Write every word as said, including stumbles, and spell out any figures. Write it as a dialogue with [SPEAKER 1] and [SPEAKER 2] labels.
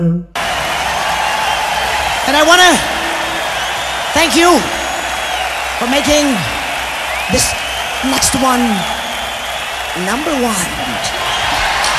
[SPEAKER 1] And I want to thank you for making this next one number one.